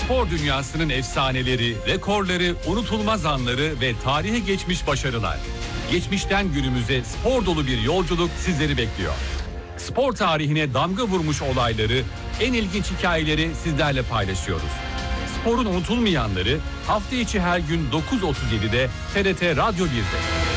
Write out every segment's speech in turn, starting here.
Spor dünyasının efsaneleri, rekorları, unutulmaz anları ve tarihe geçmiş başarılar. Geçmişten günümüze spor dolu bir yolculuk sizleri bekliyor. Spor tarihine damga vurmuş olayları, en ilginç hikayeleri sizlerle paylaşıyoruz. Sporun unutulmayanları hafta içi her gün 9.37'de TRT Radyo 1'de.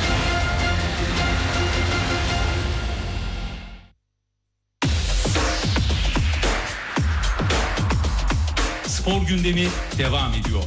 Spor gündemi devam ediyor.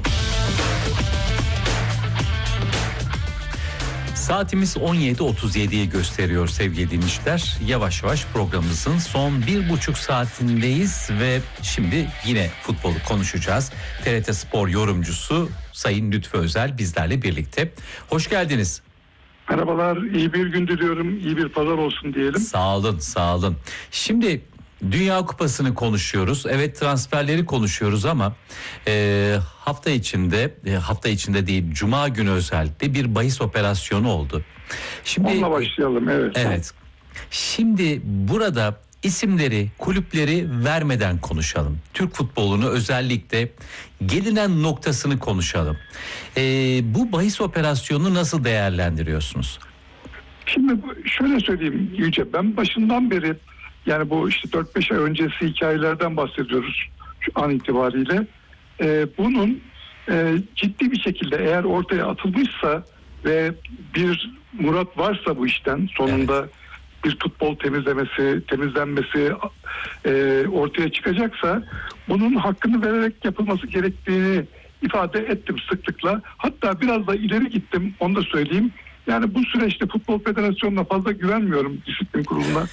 Saatimiz 17.37'yi gösteriyor sevgili dinleyiciler. Yavaş yavaş programımızın son 1,5 saatindeyiz ve şimdi yine futbolu konuşacağız. TRT Spor yorumcusu Sayın Lütfü Özel bizlerle birlikte. Hoş geldiniz. Merhabalar, iyi bir gün diliyorum, iyi bir pazar olsun diyelim. Sağ olun, sağ olun. Şimdi Dünya Kupası'nı konuşuyoruz. Evet, transferleri konuşuyoruz ama hafta içinde değil, Cuma günü özellikle bir bahis operasyonu oldu. Şimdi onunla başlayalım, evet. Evet. Şimdi burada isimleri, kulüpleri vermeden konuşalım. Türk futbolunu özellikle gelinen noktasını konuşalım. Bu bahis operasyonunu nasıl değerlendiriyorsunuz? Şimdi şöyle söyleyeyim Yüce, ben başından beri, yani bu işte 4-5 ay öncesi hikayelerden bahsediyoruz şu an itibariyle. Bunun ciddi bir şekilde eğer ortaya atılmışsa ve bir murat varsa bu işten sonunda, evet, bir futbol temizlenmesi ortaya çıkacaksa bunun hakkını vererek yapılması gerektiğini ifade ettim sıklıkla. Hatta biraz da ileri gittim, onu da söyleyeyim. Yani bu süreçte Futbol Federasyonu'na fazla güvenmiyorum, disiplin kuruluna.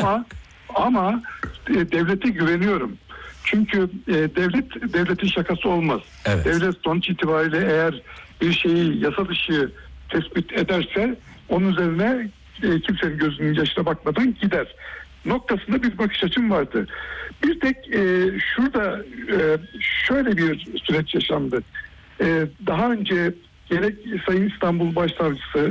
ama devlete güveniyorum. Çünkü devletin şakası olmaz. Evet. Devlet sonuç itibariyle eğer bir şeyi yasa dışı tespit ederse onun üzerine kimsenin gözünün yaşına bakmadan gider noktasında bir bakış açım vardı. Bir tek şurada şöyle bir süreç yaşandı. Daha önce gerek Sayın İstanbul Başsavcısı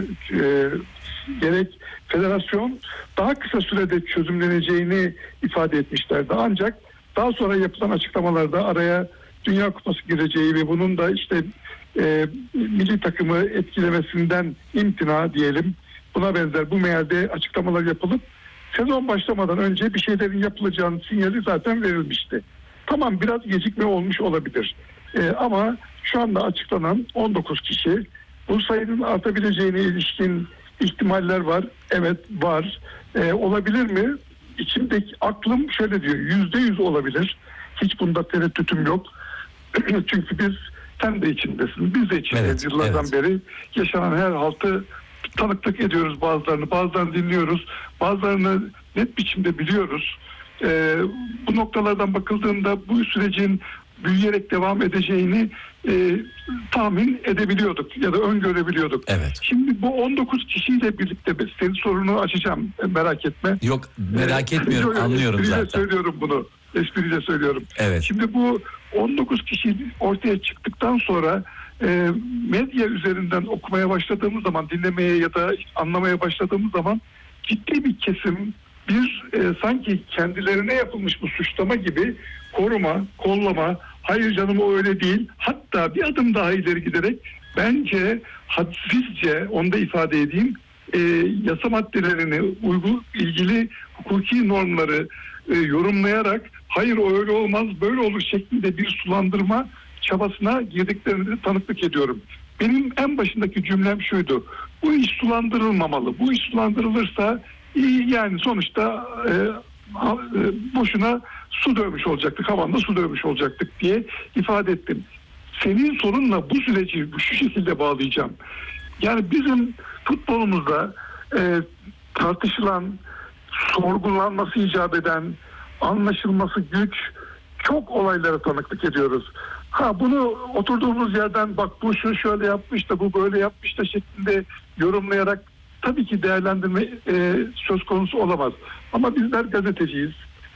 gerek federasyon daha kısa sürede çözümleneceğini ifade etmişlerdi. Ancak daha sonra yapılan açıklamalarda araya Dünya Kupası gireceği ve bunun da işte milli takımı etkilemesinden imtina diyelim, buna benzer bu mealde açıklamalar yapılıp sezon başlamadan önce bir şeylerin yapılacağının sinyali zaten verilmişti. Tamam, biraz gecikme olmuş olabilir. Ama şu anda açıklanan 19 kişi, bu sayının artabileceğine ilişkin ihtimaller var. Evet, var. Olabilir mi? İçimdeki aklım şöyle diyor. %100 olabilir. Hiç bunda tereddütüm yok. Çünkü sen de içindesin. Biz de içindeyiz. Evet, yıllardan beri yaşanan her haltı tanıklık ediyoruz bazılarını. Bazılarını dinliyoruz. Bazılarını net biçimde biliyoruz. Bu noktalardan bakıldığında bu sürecin büyüyerek devam edeceğini tahmin edebiliyorduk ya da öngörebiliyorduk. Evet. Şimdi bu 19 kişiyle birlikte senin sorunu açacağım, merak etme. Yok, merak etmiyorum, anlıyorum zaten. Söylüyorum bunu. Espriyle söylüyorum. Evet. Şimdi bu 19 kişi ortaya çıktıktan sonra medya üzerinden okumaya başladığımız zaman, dinlemeye ya da anlamaya başladığımız zaman ciddi bir kesim sanki kendilerine yapılmış bu suçlama gibi koruma, kollama, hayır canım o öyle değil, hatta bir adım daha ileri giderek bence hadsizce, onu da ifade edeyim, yasa maddelerini, ilgili hukuki normları yorumlayarak hayır o öyle olmaz böyle olur şeklinde bir sulandırma çabasına girdiklerini tanıklık ediyorum. Benim en başındaki cümlem şuydu: bu iş sulandırılmamalı. Bu iş sulandırılırsa yani sonuçta boşuna su dövmüş olacaktık, havanda su dövmüş olacaktık diye ifade ettim. Senin sorunla bu süreci şu şekilde bağlayacağım. Yani bizim futbolumuzda tartışılan, sorgulanması icap eden, anlaşılması güç çok olaylara tanıklık ediyoruz. Bunu oturduğumuz yerden bak bu şu şöyle yapmış da bu böyle yapmış da şeklinde yorumlayarak tabii ki değerlendirme söz konusu olamaz. Ama bizler gazeteciyiz.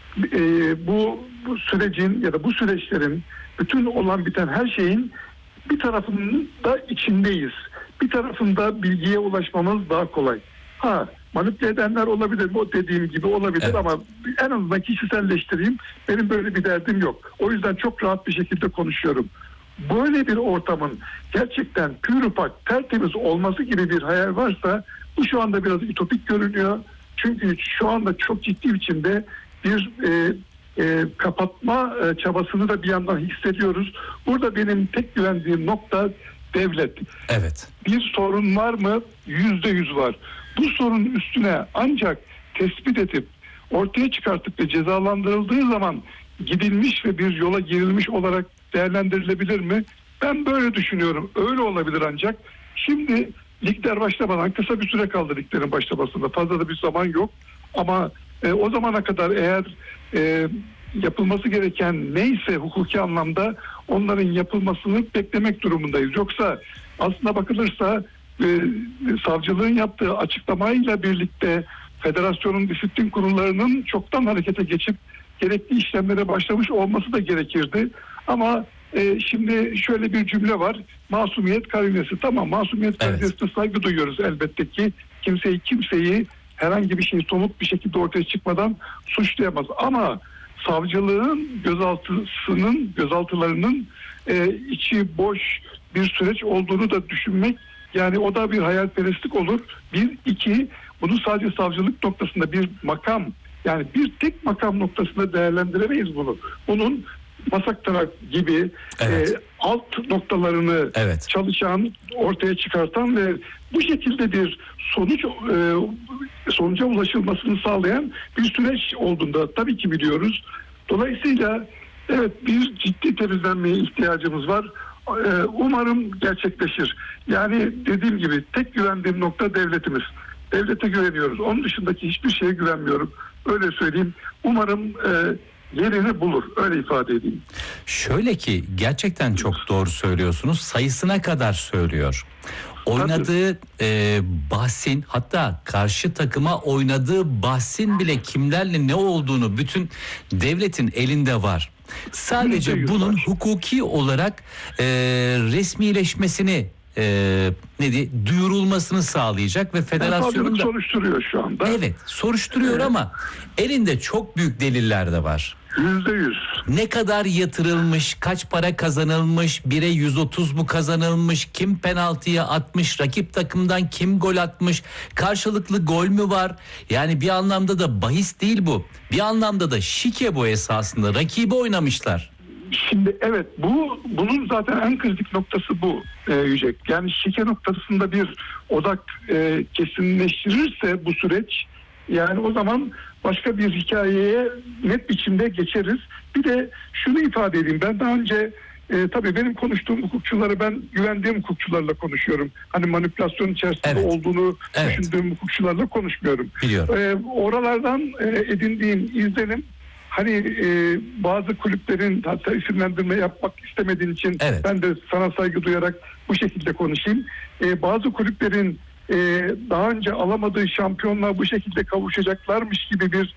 Bu sürecin ya da bu süreçlerin, bütün olan biten her şeyin bir tarafının da içindeyiz. Bir tarafında bilgiye ulaşmamız daha kolay. Manipüle edenler olabilir mi? O dediğim gibi olabilir, Evet. ama en azından kişiselleştireyim. Benim böyle bir derdim yok. O yüzden çok rahat bir şekilde konuşuyorum. Böyle bir ortamın gerçekten pürüpak, tertemiz olması gibi bir hayal varsa bu şu anda biraz ütopik görünüyor. Çünkü şu anda çok ciddi biçimde bir kapatma çabasını da bir yandan hissediyoruz. Burada benim tek güvendiğim nokta devlet. Evet. Bir sorun var mı? %100 var. Bu sorunun üstüne ancak tespit edip ortaya çıkartıp ve cezalandırıldığı zaman gidilmiş ve bir yola girilmiş olarak değerlendirilebilir mi? Ben böyle düşünüyorum. Öyle olabilir ancak. Şimdi ligler başlamadan kısa bir süre kaldı liglerin başlamasında. Fazla da bir zaman yok. Ama o zamana kadar eğer yapılması gereken neyse hukuki anlamda onların yapılmasını beklemek durumundayız. Yoksa aslına bakılırsa savcılığın yaptığı açıklamayla birlikte federasyonun disiplin kurullarının çoktan harekete geçip gerekli işlemlere başlamış olması da gerekirdi. Ama şimdi şöyle bir cümle var. Masumiyet karinesi. Tamam, masumiyet karinesine saygı duyuyoruz elbette ki. Kimseyi herhangi bir şey somut bir şekilde ortaya çıkmadan suçlayamaz. Ama savcılığın gözaltılarının içi boş bir süreç olduğunu da düşünmek, yani o da bir hayalperestlik olur. İki, bunu sadece savcılık noktasında bir makam, yani bir tek makam noktasında değerlendiremeyiz bunu. Bunun Masaktarak gibi alt noktalarını çalışan, ortaya çıkartan ve bu şekilde bir sonuca ulaşılmasını sağlayan bir süreç olduğunda tabii ki biliyoruz. Dolayısıyla evet, bir ciddi temizlenmeye ihtiyacımız var. Umarım gerçekleşir. Yani dediğim gibi tek güvendiğim nokta devletimiz. Devlete güveniyoruz. Onun dışındaki hiçbir şeye güvenmiyorum. Öyle söyleyeyim. Umarım yerini bulur. Öyle ifade edeyim. Şöyle ki gerçekten çok doğru söylüyorsunuz. Sayısına kadar söylüyor. Oynadığı bahsin, hatta karşı takıma oynadığı bahsin bile kimlerle ne olduğunu bütün devletin elinde var. Sadece bunun hukuki olarak resmileşmesini duyurulmasını sağlayacak ve federasyonun da soruşturuyor şu anda. Evet, soruşturuyor ama elinde çok büyük deliller de var. %100. Ne kadar yatırılmış, kaç para kazanılmış, 1'e 130 mu kazanılmış, kim penaltıya atmış, rakip takımdan kim gol atmış, karşılıklı gol mü var? Yani bir anlamda da bahis değil bu. Bir anlamda da şike bu esasında. Rakibi oynamışlar. Şimdi evet, bunun zaten en kritik noktası bu Yücek. Yani şike noktasında bir odak kesinleştirirse bu süreç, yani o zaman başka bir hikayeye net biçimde geçeriz. Bir de şunu ifade edeyim. Ben daha önce tabii benim konuştuğum hukukçuları, ben güvendiğim hukukçularla konuşuyorum. Hani manipülasyon içerisinde olduğunu düşündüğüm hukukçularla konuşmuyorum. Biliyorum. Oralardan edindiğim izlenim, hani bazı kulüplerin, hatta isimlendirme yapmak istemediğin için ben de sana saygı duyarak bu şekilde konuşayım. Bazı kulüplerin daha önce alamadığı şampiyonluğa bu şekilde kavuşacaklarmış gibi bir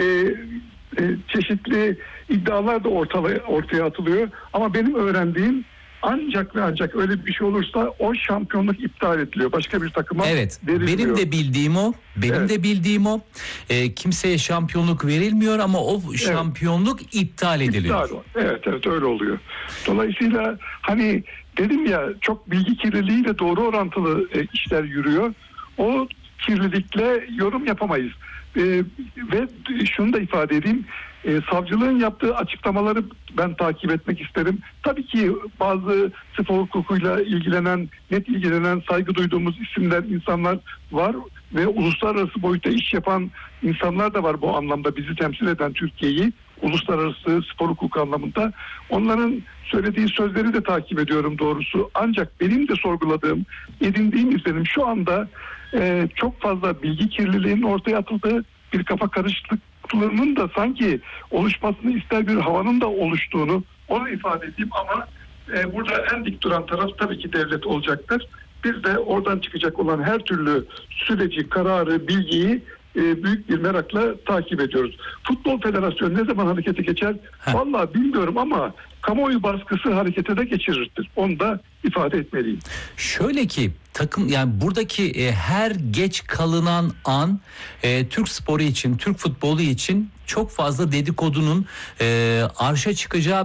çeşitli iddialar da ortaya atılıyor. Ama benim öğrendiğim, ancak ve ancak öyle bir şey olursa o şampiyonluk iptal ediliyor. Başka bir takıma verilmiyor. Benim de bildiğim o. De bildiğim o. Kimseye şampiyonluk verilmiyor ama o şampiyonluk iptal ediliyor. Evet öyle oluyor. Dolayısıyla hani dedim ya, çok bilgi kirliliğiyle doğru orantılı işler yürüyor. O kirlilikle yorum yapamayız. Ve şunu da ifade edeyim. Savcılığın yaptığı açıklamaları ben takip etmek isterim. Tabii ki bazı spor hukukuyla net ilgilenen, saygı duyduğumuz isimler, insanlar var ve uluslararası boyutta iş yapan insanlar da var bu anlamda, bizi temsil eden Türkiye'yi uluslararası spor hukuku anlamında. Onların söylediği sözleri de takip ediyorum doğrusu. Ancak benim de sorguladığım, edindiğim izlenim şu anda çok fazla bilgi kirliliğinin ortaya atıldığı, bir kafa karışıklığının da sanki oluşmasını ister bir havanın da oluştuğunu, onu ifade edeyim. Ama burada en dik duran taraf tabii ki devlet olacaktır. Biz de oradan çıkacak olan her türlü süreci, kararı, bilgiyi büyük bir merakla takip ediyoruz. Futbol Federasyonu ne zaman harekete geçer? Vallahi bilmiyorum ama kamuoyu baskısı harekete de geçirir. Onu da ifade etmeliyim. Şöyle ki takım, yani buradaki her geç kalınan an Türk sporu için, Türk futbolu için çok fazla dedikodunun arşa çıkacağı